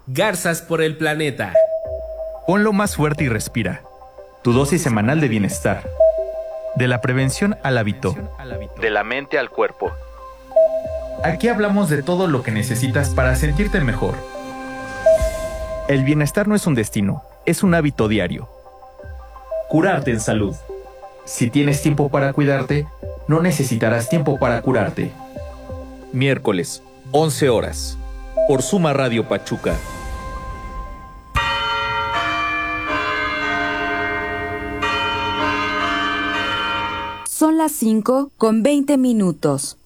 Garzas por el planeta. Ponlo más fuerte y respira. Tu dosis semanal de bienestar. De la prevención al hábito. De la mente al cuerpo. Aquí hablamos de todo lo que necesitas para sentirte mejor. El bienestar no es un destino, es un hábito diario. Curarte en salud. Si tienes tiempo para cuidarte, no necesitarás tiempo para curarte. Miércoles, 11 horas. Por Suma Radio Pachuca. Son las 5:20.